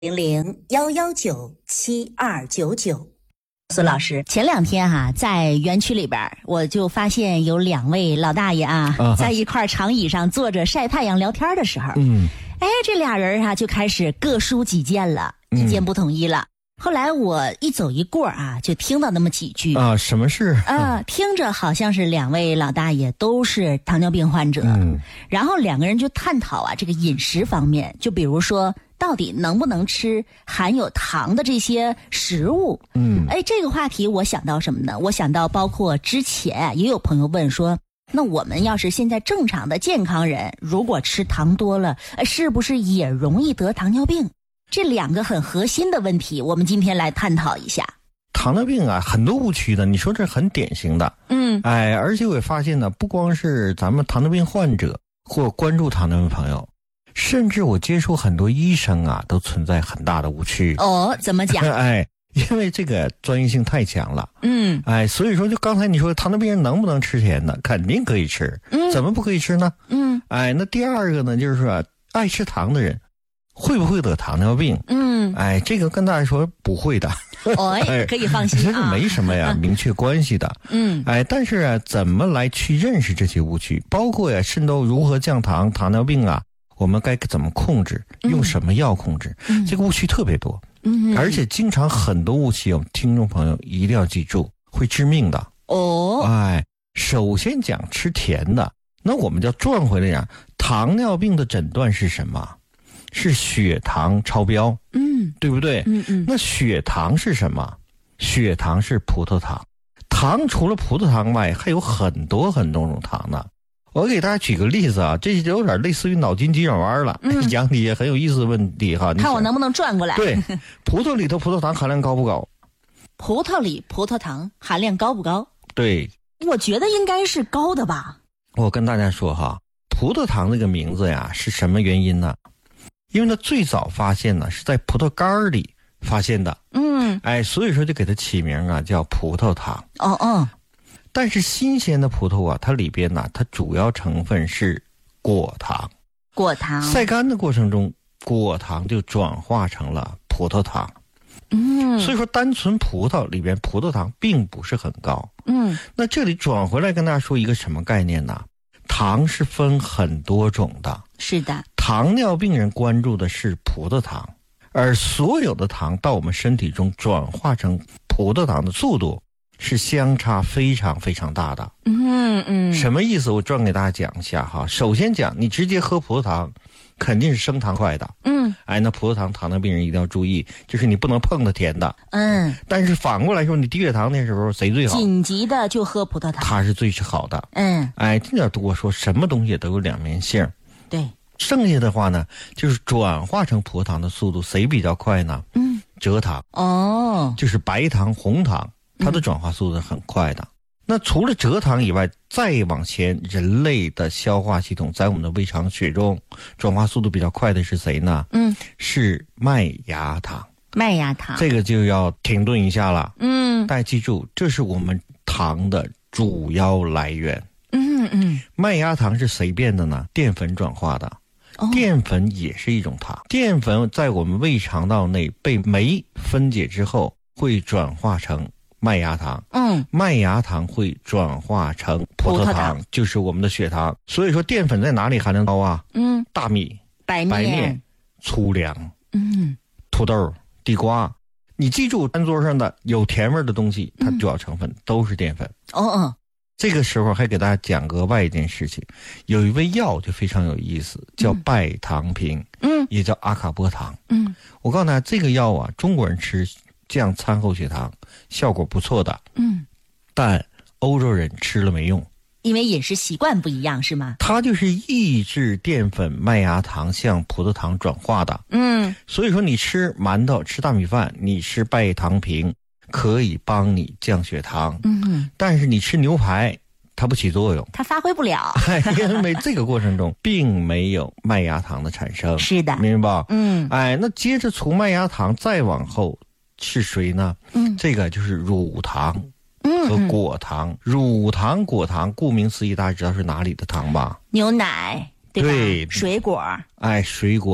0011972299。苏老师，前2天在园区里边，我就发现有2位老大爷在一块长椅上坐着晒太阳聊天的时候，这俩人就开始各抒己见了，意见不统一了。后来我一走一过就听到那么几句什么事听着好像是2位老大爷都是糖尿病患者，然后2个人就探讨这个饮食方面，就比如说到底能不能吃含有糖的这些食物。这个话题我想到什么呢？我想到包括之前也有朋友问说，那我们要是现在正常的健康人，如果吃糖多了，是不是也容易得糖尿病？这2个很核心的问题，我们今天来探讨一下。 糖尿病很多误区的，你说这很典型的。而且我也发现呢，不光是咱们糖尿病患者或关注糖尿病朋友，甚至我接触很多医生都存在很大的误区。 怎么讲？ 因为这个专业性太强了。所以说就刚才你说糖尿病人能不能吃甜的，肯定可以吃。怎么不可以吃呢？那第二个呢，就是说爱吃糖的人会不会得糖尿病？这个跟大家说不会的。 可以放心这个没什么明确关系的。但是怎么来去认识这些误区，包括渗透如何降糖，糖尿病我们该怎么控制，用什么药控制，这个误区特别多。而且经常很多误区，听众朋友一定要记住，会致命的。首先讲吃甜的，那我们就转回来讲，糖尿病的诊断是什么？是血糖超标，对不对？那血糖是什么？血糖是葡萄糖。糖除了葡萄糖外，还有很多很多种糖呢。我给大家举个例子这有点类似于脑筋急转弯了。讲的也很有意思的问题看我能不能转过来。 对，葡萄里头葡萄糖含量高不高？ 葡萄里葡萄糖含量高不高？ 对， 我觉得应该是高的吧。 我跟大家说葡萄糖这个名字是什么原因呢？因为它最早发现呢是在葡萄干里发现的。所以说就给它起名叫葡萄糖。但是新鲜的葡萄它里边它主要成分是果糖。晒干的过程中，果糖就转化成了葡萄糖。所以说单纯葡萄里边葡萄糖并不是很高。那这里转回来跟大家说一个什么概念呢？糖是分很多种的。 是的， 糖尿病人关注的是葡萄糖，而所有的糖到我们身体中转化成葡萄糖的速度是相差非常非常大的。什么意思？我转给大家讲一下首先讲，你直接喝葡萄糖肯定是升糖快的。那葡萄糖糖尿病人一定要注意，就是你不能碰它甜的。但是反过来说，你低血糖那时候谁最好？ 紧急的就喝葡萄糖， 它是最好的。这点我说什么东西都有2面性。 对， 剩下的话呢，就是转化成葡萄糖的速度谁比较快呢？蔗糖。就是白糖、红糖，它的转化速度很快的。那除了蔗糖以外，再往前，人类的消化系统在我们的胃肠血中转化速度比较快的是谁呢？是麦芽糖。这个就要停顿一下了。大家记住，这是我们糖的主要来源。麦芽糖是谁变的呢？淀粉转化的。淀粉也是一种糖。淀粉在我们胃肠道内被酶分解之后，会转化成麦芽糖。麦芽糖会转化成葡萄糖，就是我们的血糖。所以说淀粉在哪里含量高大米、白面、粗粮、土豆、地瓜。你记住，餐桌上的有甜味的东西，它主要成分都是淀粉。这个时候还给大家讲个外一件事情，有一味药就非常有意思，叫拜糖平，也叫阿卡波糖。我告诉大家，这个药中国人吃降餐后血糖效果不错的。但欧洲人吃了没用， 因为饮食习惯不一样，是吗？ 它就是抑制淀粉麦芽糖向葡萄糖转化的。所以说你吃馒头、吃大米饭，你吃拜糖平可以帮你降血糖。但是你吃牛排它不起作用， 它发挥不了。 因为这个过程中并没有麦芽糖的产生。 是的， 明白吧？那接着除麦芽糖再往后是谁呢？这个就是乳糖和果糖。乳糖、果糖顾名思义，大家知道是哪里的糖吧？ 牛奶，对吧？ 对， 水果。 水果里。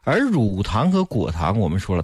而乳糖和果糖我们说了